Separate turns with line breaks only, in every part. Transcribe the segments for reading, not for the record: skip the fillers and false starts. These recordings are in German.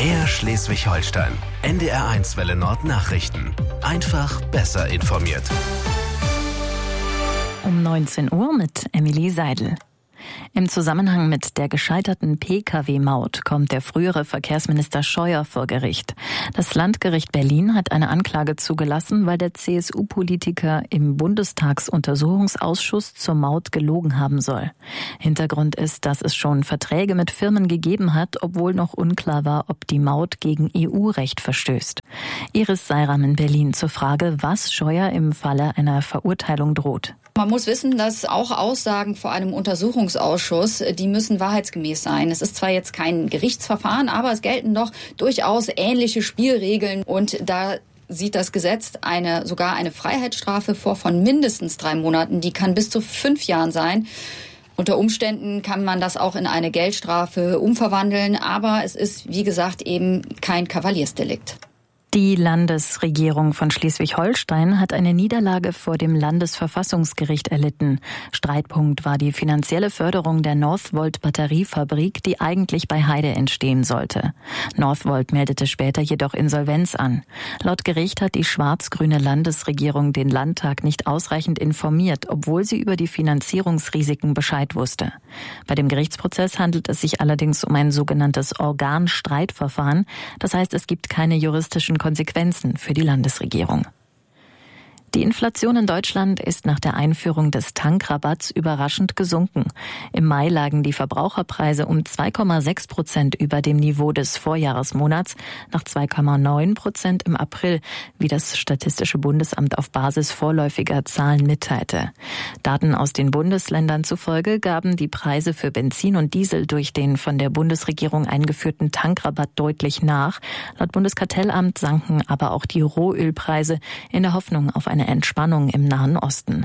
Mehr Schleswig-Holstein. NDR1 Welle Nord Nachrichten. Einfach besser informiert.
Um 19 Uhr mit Emilie Seidel. Im Zusammenhang mit der gescheiterten Pkw-Maut kommt der frühere Verkehrsminister Scheuer vor Gericht. Das Landgericht Berlin hat eine Anklage zugelassen, weil der CSU-Politiker im Bundestagsuntersuchungsausschuss zur Maut gelogen haben soll. Hintergrund ist, dass es schon Verträge mit Firmen gegeben hat, obwohl noch unklar war, ob die Maut gegen EU-Recht verstößt. Iris Seiram in Berlin zur Frage, was Scheuer im Falle einer Verurteilung droht.
Man muss wissen, dass auch Aussagen vor einem Untersuchungsausschuss, die müssen wahrheitsgemäß sein. Es ist zwar jetzt kein Gerichtsverfahren, aber es gelten doch durchaus ähnliche Spielregeln. Und da sieht das Gesetz sogar eine Freiheitsstrafe vor von mindestens 3 Monaten. Die kann bis zu 5 Jahren sein. Unter Umständen kann man das auch in eine Geldstrafe umverwandeln. Aber es ist, wie gesagt, eben kein Kavaliersdelikt.
Die Landesregierung von Schleswig-Holstein hat eine Niederlage vor dem Landesverfassungsgericht erlitten. Streitpunkt war die finanzielle Förderung der Northvolt-Batteriefabrik, die eigentlich bei Heide entstehen sollte. Northvolt meldete später jedoch Insolvenz an. Laut Gericht hat die schwarz-grüne Landesregierung den Landtag nicht ausreichend informiert, obwohl sie über die Finanzierungsrisiken Bescheid wusste. Bei dem Gerichtsprozess handelt es sich allerdings um ein sogenanntes Organstreitverfahren. Das heißt, es gibt keine juristischen Konsequenzen für die Landesregierung. Die Inflation in Deutschland ist nach der Einführung des Tankrabatts überraschend gesunken. Im Mai lagen die Verbraucherpreise um 2,6% über dem Niveau des Vorjahresmonats, nach 2,9% im April, wie das Statistische Bundesamt auf Basis vorläufiger Zahlen mitteilte. Daten aus den Bundesländern zufolge gaben die Preise für Benzin und Diesel durch den von der Bundesregierung eingeführten Tankrabatt deutlich nach. Laut Bundeskartellamt sanken aber auch die Rohölpreise in der Hoffnung auf eine Entspannung im Nahen Osten.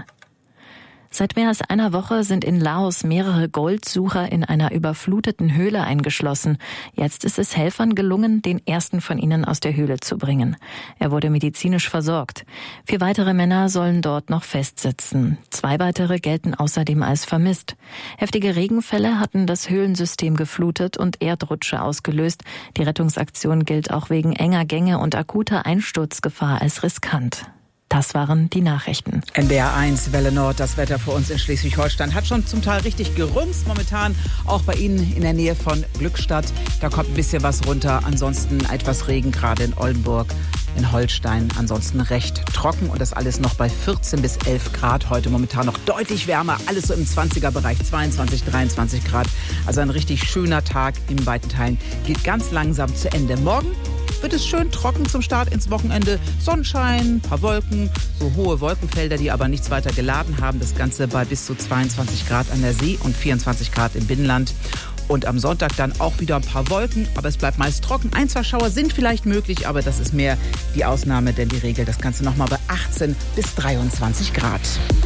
Seit mehr als einer Woche sind in Laos mehrere Goldsucher in einer überfluteten Höhle eingeschlossen. Jetzt ist es Helfern gelungen, den ersten von ihnen aus der Höhle zu bringen. Er wurde medizinisch versorgt. 4 weitere Männer sollen dort noch festsitzen. 2 weitere gelten außerdem als vermisst. Heftige Regenfälle hatten das Höhlensystem geflutet und Erdrutsche ausgelöst. Die Rettungsaktion gilt auch wegen enger Gänge und akuter Einsturzgefahr als riskant. Das waren die Nachrichten.
NDR1 Welle Nord, das Wetter für uns in Schleswig-Holstein hat schon zum Teil richtig gerümst. Momentan auch bei Ihnen in der Nähe von Glückstadt. Da kommt ein bisschen was runter. Ansonsten etwas Regen, gerade in Oldenburg, in Holstein. Ansonsten recht trocken und das alles noch bei 14 bis 11 Grad. Heute momentan noch deutlich wärmer. Alles so im 20er-Bereich, 22, 23 Grad. Also ein richtig schöner Tag in weiten Teilen. Geht ganz langsam zu Ende. Morgen wird es schön trocken zum Start ins Wochenende. Sonnenschein, ein paar Wolken, so hohe Wolkenfelder, die aber nichts weiter geladen haben. Das Ganze bei bis zu 22 Grad an der See und 24 Grad im Binnenland. Und am Sonntag dann auch wieder ein paar Wolken, aber es bleibt meist trocken. 1, 2 Schauer sind vielleicht möglich, aber das ist mehr die Ausnahme, denn die Regel. Das Ganze nochmal bei 18 bis 23 Grad.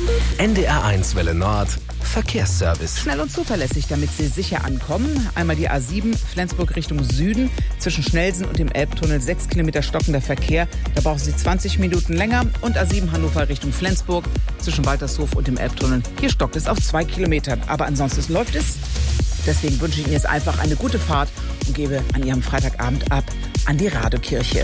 NDR1 Welle Nord Verkehrsservice.
Schnell und zuverlässig, damit Sie sicher ankommen. Einmal die A7 Flensburg Richtung Süden. Zwischen Schnellsen und dem Elbtunnel 6 Kilometer stockender Verkehr. Da brauchen Sie 20 Minuten länger. Und A7 Hannover Richtung Flensburg. Zwischen Waltershof und dem Elbtunnel. Hier stockt es auf 2 Kilometern. Aber ansonsten läuft es. Deswegen wünsche ich Ihnen jetzt einfach eine gute Fahrt und gebe an Ihrem Freitagabend ab an die Radekirche.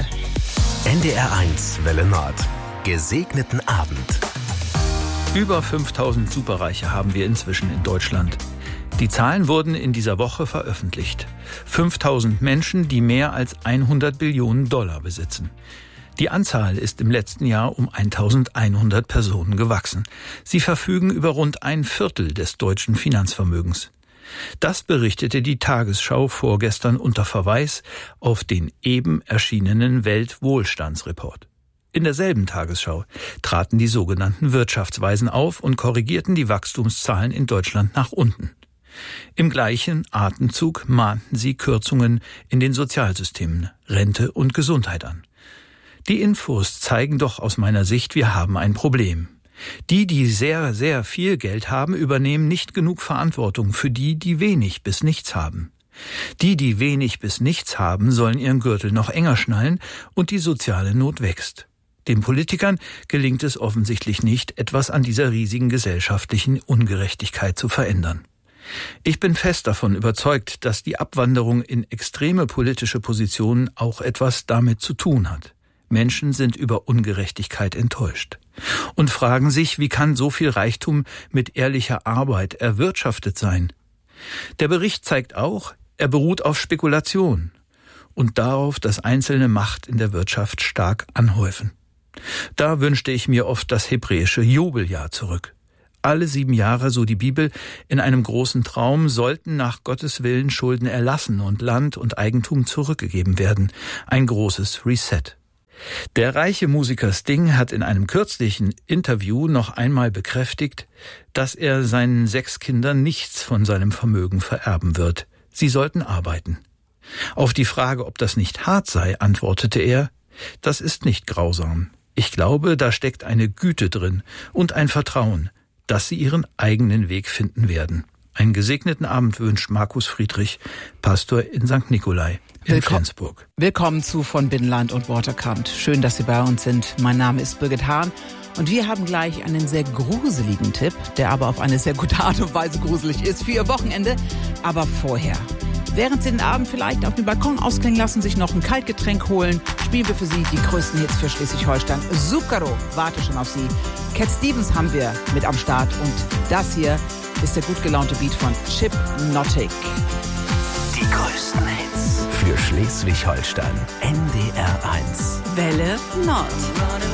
NDR1 Welle Nord. Gesegneten Abend.
Über 5000 Superreiche haben wir inzwischen in Deutschland. Die Zahlen wurden in dieser Woche veröffentlicht. 5000 Menschen, die mehr als 100 Billionen Dollar besitzen. Die Anzahl ist im letzten Jahr um 1100 Personen gewachsen. Sie verfügen über rund 1/4 des deutschen Finanzvermögens. Das berichtete die Tagesschau vorgestern unter Verweis auf den eben erschienenen Weltwohlstandsreport. In derselben Tagesschau traten die sogenannten Wirtschaftsweisen auf und korrigierten die Wachstumszahlen in Deutschland nach unten. Im gleichen Atemzug mahnten sie Kürzungen in den Sozialsystemen, Rente und Gesundheit an. Die Infos zeigen doch aus meiner Sicht, wir haben ein Problem. Die sehr, sehr viel Geld haben, übernehmen nicht genug Verantwortung für die wenig bis nichts haben. Die wenig bis nichts haben, sollen ihren Gürtel noch enger schnallen und die soziale Not wächst. Den Politikern gelingt es offensichtlich nicht, etwas an dieser riesigen gesellschaftlichen Ungerechtigkeit zu verändern. Ich bin fest davon überzeugt, dass die Abwanderung in extreme politische Positionen auch etwas damit zu tun hat. Menschen sind über Ungerechtigkeit enttäuscht und fragen sich, wie kann so viel Reichtum mit ehrlicher Arbeit erwirtschaftet sein? Der Bericht zeigt auch, er beruht auf Spekulation und darauf, dass einzelne Macht in der Wirtschaft stark anhäufen. Da wünschte ich mir oft das hebräische Jubeljahr zurück. Alle 7 Jahre, so die Bibel, in einem großen Traum sollten nach Gottes Willen Schulden erlassen und Land und Eigentum zurückgegeben werden. Ein großes Reset. Der reiche Musiker Sting hat in einem kürzlichen Interview noch einmal bekräftigt, dass er seinen 6 Kindern nichts von seinem Vermögen vererben wird. Sie sollten arbeiten. Auf die Frage, ob das nicht hart sei, antwortete er, das ist nicht grausam. Ich glaube, da steckt eine Güte drin und ein Vertrauen, dass sie ihren eigenen Weg finden werden. Einen gesegneten Abend wünscht Markus Friedrich, Pastor in St. Nikolai in Flensburg.
Willkommen zu von Binnenland und Waterkant. Schön, dass Sie bei uns sind. Mein Name ist Birgit Hahn und wir haben gleich einen sehr gruseligen Tipp, der aber auf eine sehr gute Art und Weise gruselig ist für Ihr Wochenende. Aber vorher, während Sie den Abend vielleicht auf dem Balkon ausklingen lassen, sich noch ein Kaltgetränk holen, spielen wir für Sie die größten Hits für Schleswig-Holstein. Zucchero warte schon auf Sie. Cat Stevens haben wir mit am Start und das hier ist der gut gelaunte Beat von Chip Notic.
Die größten Hits für Schleswig-Holstein. NDR 1.
Welle Nord.